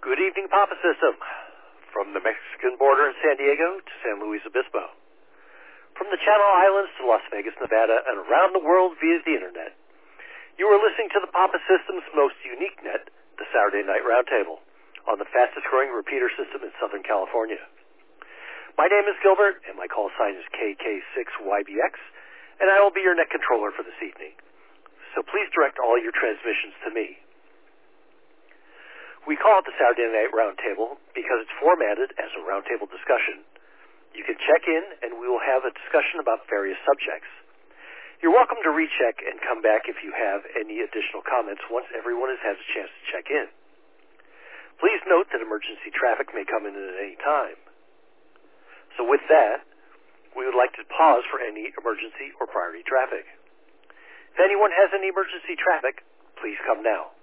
Good evening, Papa System. From the Mexican border in San Diego to San Luis Obispo. From the Channel Islands to Las Vegas, Nevada, and around the world via the Internet. You are listening to the Papa System's most unique net, the Saturday Night Roundtable, on the fastest-growing repeater system in Southern California. My name is Gilbert, and my call sign is KK6YBX, and I will be your net controller for this evening. So please direct all your transmissions to me. We call it the Saturday Night Roundtable because it's formatted as a roundtable discussion. You can check in, and we will have a discussion about various subjects. You're welcome to recheck and come back if you have any additional comments once everyone has had a chance to check in. Please note that emergency traffic may come in at any time. So with that, we would like to pause for any emergency or priority traffic. If anyone has any emergency traffic, please come now.